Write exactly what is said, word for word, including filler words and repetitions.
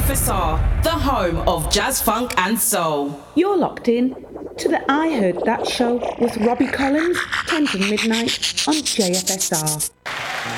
F S R, the home of jazz, funk and soul. You're locked in to the I Heard That show with Robbie Collins, ten to midnight on J F S R.